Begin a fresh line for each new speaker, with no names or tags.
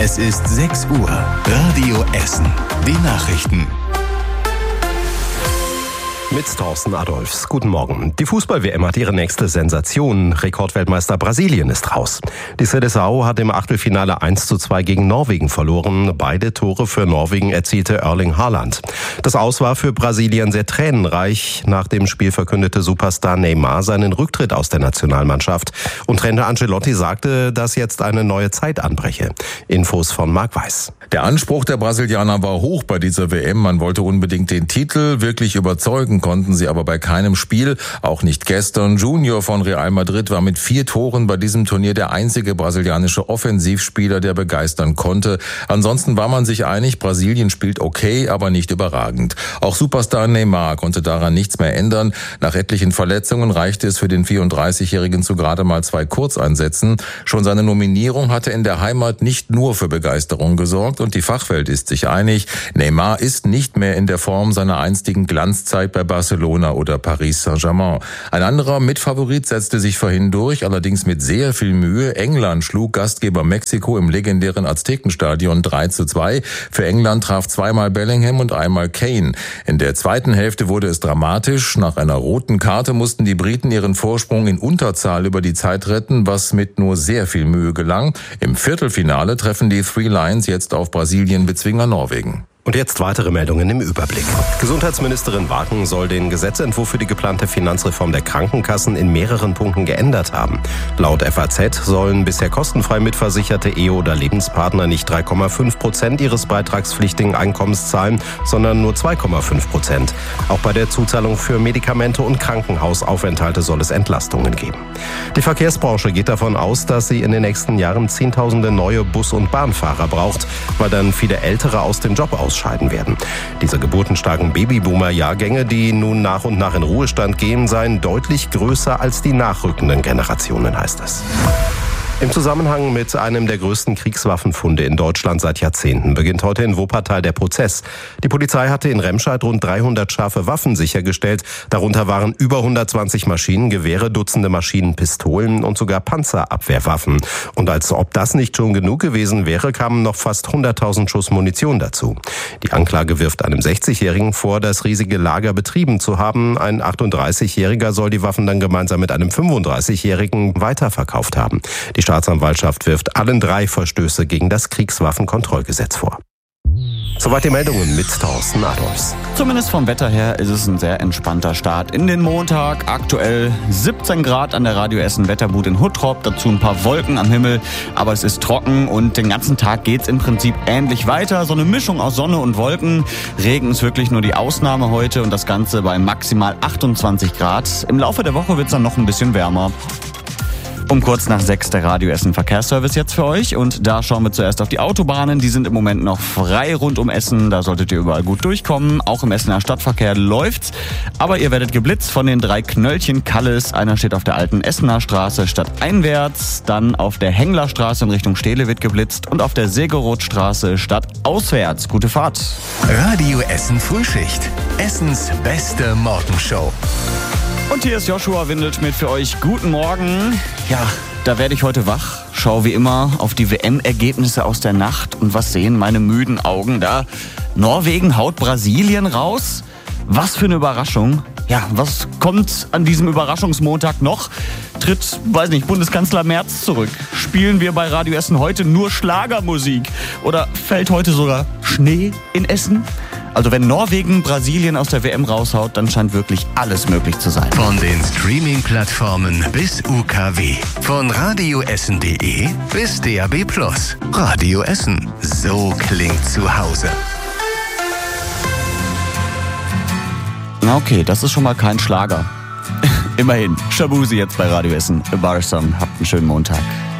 Es ist 6 Uhr. Radio Essen. Die Nachrichten.
Mit Thorsten Adolfs. Guten Morgen. Die Fußball-WM hat ihre nächste Sensation. Rekordweltmeister Brasilien ist raus. Die Seleção hat im Achtelfinale 1:2 gegen Norwegen verloren. Beide Tore für Norwegen erzielte Erling Haaland. Das Aus war für Brasilien sehr tränenreich. Nach dem Spiel verkündete Superstar Neymar seinen Rücktritt aus der Nationalmannschaft. Und Trainer Ancelotti sagte, dass jetzt eine neue Zeit anbreche. Infos von Marc Weiß.
Der Anspruch der Brasilianer war hoch bei dieser WM. Man wollte unbedingt den Titel. Wirklich überzeugen konnten sie aber bei keinem Spiel. Auch nicht gestern. Junior von Real Madrid war mit 4 Toren bei diesem Turnier der einzige brasilianische Offensivspieler, der begeistern konnte. Ansonsten war man sich einig, Brasilien spielt okay, aber nicht überragend. Auch Superstar Neymar konnte daran nichts mehr ändern. Nach etlichen Verletzungen reichte es für den 34-Jährigen zu gerade mal 2 Kurzeinsätzen. Schon seine Nominierung hatte in der Heimat nicht nur für Begeisterung gesorgt. Und die Fachwelt ist sich einig, Neymar ist nicht mehr in der Form seiner einstigen Glanzzeit bei Barcelona oder Paris Saint-Germain. Ein anderer Mitfavorit setzte sich vorhin durch, allerdings mit sehr viel Mühe. England schlug Gastgeber Mexiko im legendären Aztekenstadion 3:2. Für England traf zweimal Bellingham und einmal Kane. In der zweiten Hälfte wurde es dramatisch. Nach einer roten Karte mussten die Briten ihren Vorsprung in Unterzahl über die Zeit retten, was mit nur sehr viel Mühe gelang. Im Viertelfinale treffen die Three Lions jetzt auf Brasilien-Bezwinger Norwegen.
Und jetzt weitere Meldungen im Überblick. Gesundheitsministerin Wagen soll den Gesetzentwurf für die geplante Finanzreform der Krankenkassen in mehreren Punkten geändert haben. Laut FAZ sollen bisher kostenfrei mitversicherte Ehe- oder Lebenspartner nicht 3,5% ihres beitragspflichtigen Einkommens zahlen, sondern nur 2,5%. Auch bei der Zuzahlung für Medikamente und Krankenhausaufenthalte soll es Entlastungen geben. Die Verkehrsbranche geht davon aus, dass sie in den nächsten Jahren Zehntausende neue Bus- und Bahnfahrer braucht, weil dann viele Ältere aus dem Job ausscheiden werden. Diese geburtenstarken Babyboomer-Jahrgänge, die nun nach und nach in Ruhestand gehen, seien deutlich größer als die nachrückenden Generationen, heißt es. Im Zusammenhang mit einem der größten Kriegswaffenfunde in Deutschland seit Jahrzehnten beginnt heute in Wuppertal der Prozess. Die Polizei hatte in Remscheid rund 300 scharfe Waffen sichergestellt. Darunter waren über 120 Maschinengewehre, Dutzende Maschinenpistolen und sogar Panzerabwehrwaffen. Und als ob das nicht schon genug gewesen wäre, kamen noch fast 100.000 Schuss Munition dazu. Die Anklage wirft einem 60-Jährigen vor, das riesige Lager betrieben zu haben. Ein 38-Jähriger soll die Waffen dann gemeinsam mit einem 35-Jährigen weiterverkauft haben. Die Staatsanwaltschaft wirft allen 3 Verstöße gegen das Kriegswaffenkontrollgesetz vor. Soweit die Meldungen mit Thorsten Adolfs.
Zumindest vom Wetter her ist es ein sehr entspannter Start in den Montag. Aktuell 17 Grad an der Radio Essen Wetterbud in Huttrop, dazu ein paar Wolken am Himmel. Aber es ist trocken und den ganzen Tag geht's im Prinzip ähnlich weiter. So eine Mischung aus Sonne und Wolken. Regen ist wirklich nur die Ausnahme heute und das Ganze bei maximal 28 Grad. Im Laufe der Woche wird's dann noch ein bisschen wärmer. Um kurz nach 6 der Radio Essen Verkehrsservice jetzt für euch. Und da schauen wir zuerst auf die Autobahnen. Die sind im Moment noch frei rund um Essen. Da solltet ihr überall gut durchkommen. Auch im Essener Stadtverkehr läuft's. Aber ihr werdet geblitzt von den 3 Knöllchen Kalles. Einer steht auf der alten Essener Straße stadteinwärts. Dann auf der Henglerstraße in Richtung Stehle wird geblitzt. Und auf der Segerothstraße stadtauswärts. Gute Fahrt.
Radio Essen Frühschicht. Essens beste Morgenshow.
Und hier ist Joshua Windelschmidt für euch. Guten Morgen. Ja, da werde ich heute wach. Schau wie immer auf die WM-Ergebnisse aus der Nacht. Und was sehen meine müden Augen da? Norwegen haut Brasilien raus. Was für eine Überraschung. Ja, was kommt an diesem Überraschungsmontag noch? Tritt, Bundeskanzler Merz zurück? Spielen wir bei Radio Essen heute nur Schlagermusik? Oder fällt heute sogar Schnee in Essen? Also wenn Norwegen Brasilien aus der WM raushaut, dann scheint wirklich alles möglich zu sein.
Von den Streaming-Plattformen bis UKW. Von radioessen.de bis DAB+. Radio Essen. So klingt zu Hause.
Na okay, das ist schon mal kein Schlager. Immerhin. Shabuzi jetzt bei Radio Essen. A Bar Song. Habt einen schönen Montag.